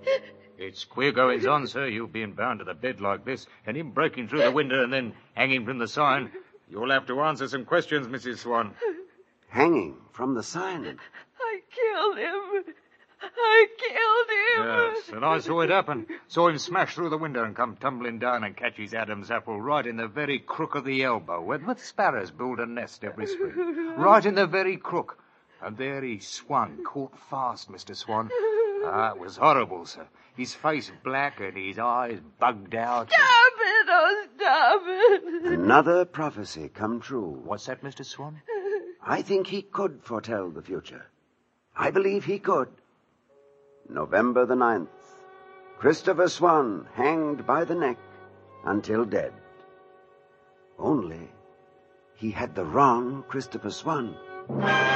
It's queer goings on, sir, you being bound to the bed like this, and him breaking through the window and then hanging from the sign. You'll have to answer some questions, Mrs. Swan. Hanging from the sign? I killed him. I killed him. Yes, and I saw it happen. Saw him smash through the window and come tumbling down and catch his Adam's apple right in the very crook of the elbow, where the sparrows build a nest every spring. Right in the very crook. And there he swung, caught fast, Mr. Swan. Ah, it was horrible, sir. His face black and his eyes bugged out. Stop it! Oh, stop it! Another prophecy come true. What's that, Mr. Swan? I think he could foretell the future. I believe he could. November the 9th. Christopher Swan hanged by the neck until dead. Only he had the wrong Christopher Swan.